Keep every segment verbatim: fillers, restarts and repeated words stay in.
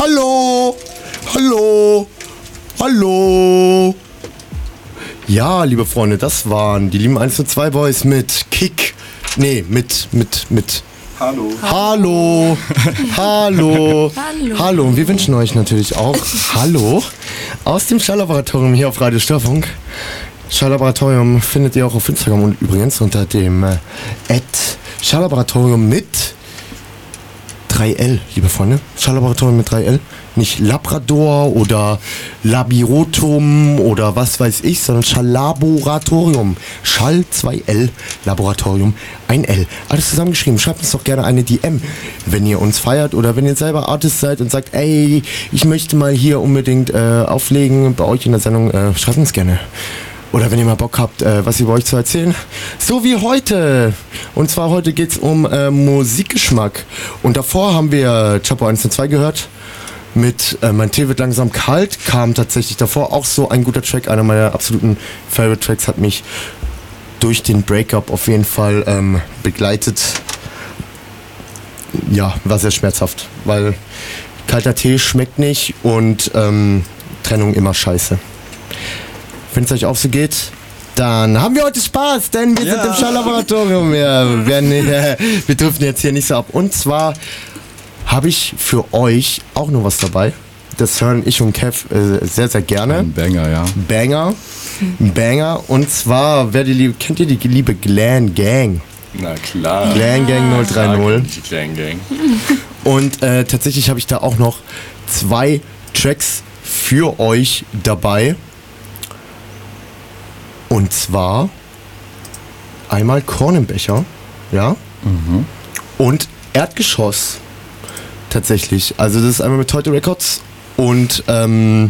Hallo, hallo, hallo. Ja, liebe Freunde, das waren die lieben eins und zwei Boys mit Kick. Nee, mit, mit, mit. Hallo. Hallo. Hallo. Hallo. Hallo. Und wir wünschen euch natürlich auch Hallo aus dem Schalllaboratorium hier auf Radio Störfunk. Schalllaboratorium findet ihr auch auf Instagram und übrigens unter dem äh, Schalllaboratorium mit drei L, liebe Freunde. Schalllaboratorium mit drei L. Nicht Labrador oder Labirotum oder was weiß ich, sondern Schalllaboratorium. Schall zwei L, Laboratorium ein L. Alles zusammengeschrieben. Schreibt uns doch gerne eine D M, wenn ihr uns feiert oder wenn ihr selber Artist seid und sagt, ey, ich möchte mal hier unbedingt äh, auflegen bei euch in der Sendung. Äh, schreibt uns gerne. Oder wenn ihr mal Bock habt, äh, was über euch zu erzählen. So wie heute. Und zwar heute geht's um äh, Musikgeschmack. Und davor haben wir Chapo eins und zwei gehört. Mit äh, Mein Tee wird langsam kalt. Kam tatsächlich davor auch so ein guter Track. Einer meiner absoluten Favorite Tracks, hat mich durch den Breakup auf jeden Fall ähm, begleitet. Ja, war sehr schmerzhaft. Weil kalter Tee schmeckt nicht und ähm, Trennung immer scheiße. Wenn es euch auch so geht, dann haben wir heute Spaß, denn wir ja. sind im Schalllaboratorium. Wir, werden, äh, wir dürfen jetzt hier nicht so ab. Und zwar habe ich für euch auch noch was dabei. Das hören ich und Kev äh, sehr, sehr gerne. Ein Banger, ja. Banger. Ein Banger. Und zwar, wer die liebe, kennt ihr die liebe Glam Gang? Na klar. Glam Gang null drei null. Die Glam Gang. Und äh, tatsächlich habe ich da auch noch zwei Tracks für euch dabei. Und zwar einmal Korn im Becher, ja, Mhm. und Erdgeschoss, tatsächlich. Also das ist einmal mit Toyota Records und ähm,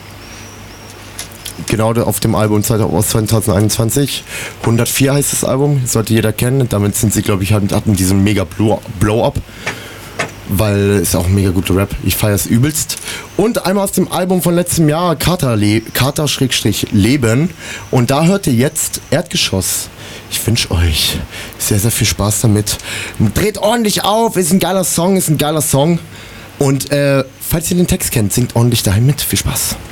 genau auf dem Album aus zwanzig einundzwanzig. hundertvier heißt das Album, sollte jeder kennen. Damit sind sie, glaube ich, hatten diesen mega Blow-Up. Weil ist auch ein mega guter Rap. Ich feiere es übelst. Und einmal aus dem Album von letztem Jahr, Kater, Le- Kater-Leben. Und da hört ihr jetzt Erdgeschoss. Ich wünsche euch sehr, sehr viel Spaß damit. Dreht ordentlich auf, ist ein geiler Song, ist ein geiler Song. Und äh, falls ihr den Text kennt, singt ordentlich daheim mit. Viel Spaß.